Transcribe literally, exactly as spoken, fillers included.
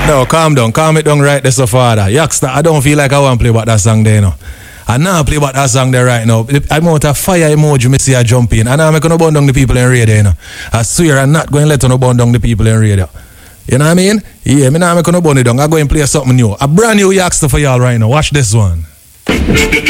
No, calm down, calm it down right there, so father. Youngster, I don't feel like I want to play about that song there, you know. I now play about that song there right now. I'm out of fire emoji, me see I jump in. And I'm going to burn down the people in radio, you know. I swear I'm not going to let you burn down the people in radio. You know what I mean? Yeah, me now I'm going to burn it down. I'm going to play something new. A brand new youngster for y'all right now. Watch this one.